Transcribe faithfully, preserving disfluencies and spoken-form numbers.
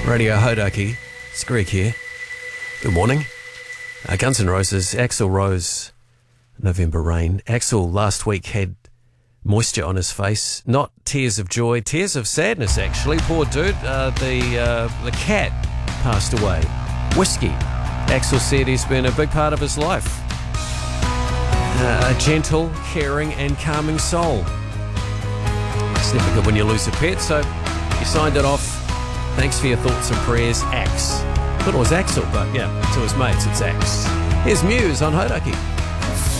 Radio Hodaki, it's Greg here. Good morning. Uh, Guns N' Roses, Axl Rose, November Rain. Axl last week had moisture on his face, not tears of joy, tears of sadness actually. Poor dude, uh, the, uh, the cat passed away. Whiskey. Axl said he's been a big part of his life. Uh, a gentle, caring and calming soul. It's never good when you lose a pet, so he signed it off. Thanks for your thoughts and prayers, Axe. I thought it was Axel, but yeah, to his mates, it's Axe. Here's Muse on Hodaki.